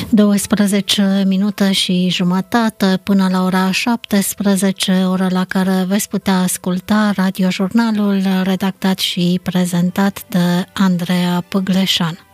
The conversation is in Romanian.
12 minute și jumătate până la ora 17, oră la care veți putea asculta radiojurnalul redactat și prezentat de Andreea Păgleșan.